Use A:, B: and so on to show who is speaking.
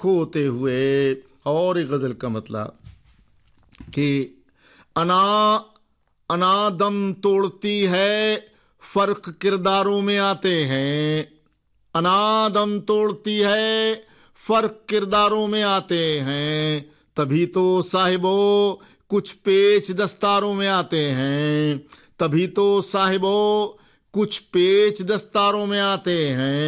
A: खोते हुए। और एक गज़ल का मतलब कि अनादम तोड़ती है, फर्क किरदारों में आते हैं। अनादम तोड़ती है, फर्क किरदारों में आते हैं। तभी तो साहिबो कुछ पेच दस्तारों में आते हैं। तभी तो साहिबो कुछ पेच दस्तारों में आते हैं।